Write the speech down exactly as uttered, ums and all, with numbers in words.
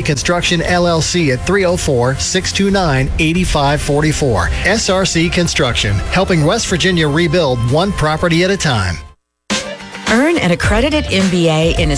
Construction, L L C at three oh four, six two nine, eight five four four. S R C Construction, helping West Virginia rebuild one property at a time. Earn an accredited M B A in